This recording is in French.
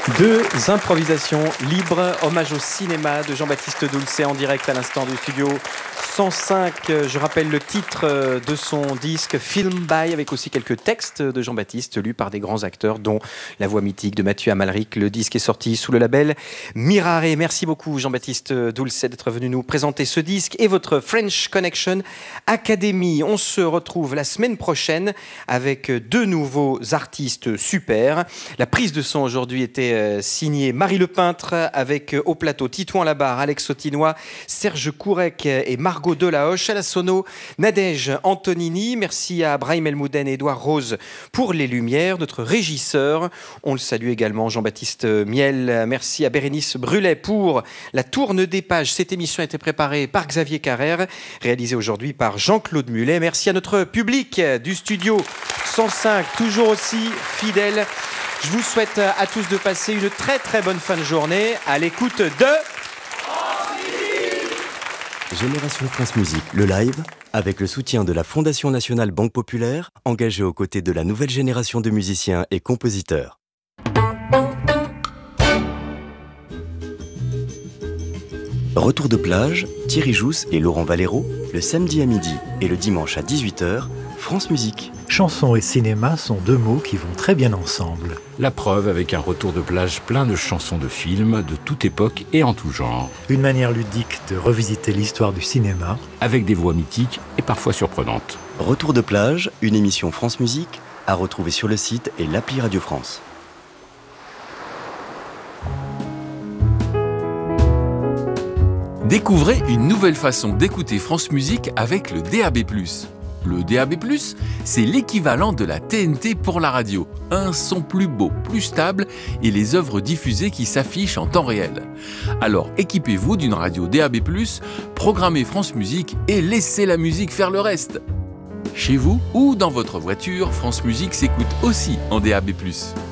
Deux improvisations libres, hommage au cinéma de Jean-Baptiste Doulcet en direct à l'instant du studio 105. Je rappelle le titre de son disque Film By, avec aussi quelques textes de Jean-Baptiste lus par des grands acteurs, dont la voix mythique de Mathieu Amalric. Le disque est sorti sous le label Mirare. Merci beaucoup Jean-Baptiste Doulcet d'être venu nous présenter ce disque et votre French Connection Academy. On se retrouve la semaine prochaine avec deux nouveaux artistes super. La prise de son aujourd'hui était signée Marie Le Peintre, avec au plateau Titouan Labarre, Alex Autinois, Serge Courec et Margot Delahoche. À la sono, Nadège Antonini. Merci à Brahim Elmouden et Édouard Rose pour les lumières. Notre régisseur, on le salue également, Jean-Baptiste Miel. Merci à Bérénice Brulet pour la tourne des pages. Cette émission a été préparée par Xavier Carrère, réalisée aujourd'hui par Jean-Claude Mulet. Merci à notre public du studio 105, toujours aussi fidèle. Je vous souhaite à tous de passer une très très bonne fin de journée à l'écoute de Génération France Musique, le live, avec le soutien de la Fondation Nationale Banque Populaire, engagée aux côtés de la nouvelle génération de musiciens et compositeurs. Retour de plage, Thierry Jousse et Laurent Valero, le samedi à midi et le dimanche à 18h, France Musique. Chanson et cinéma sont deux mots qui vont très bien ensemble. La preuve avec un retour de plage plein de chansons de films de toute époque et en tout genre. Une manière ludique de revisiter l'histoire du cinéma. Avec des voix mythiques et parfois surprenantes. Retour de plage, une émission France Musique, à retrouver sur le site et l'appli Radio France. Découvrez une nouvelle façon d'écouter France Musique avec le DAB+. Le DAB+, c'est l'équivalent de la TNT pour la radio. Un son plus beau, plus stable et les œuvres diffusées qui s'affichent en temps réel. Alors équipez-vous d'une radio DAB+, programmez France Musique et laissez la musique faire le reste. Chez vous ou dans votre voiture, France Musique s'écoute aussi en DAB+.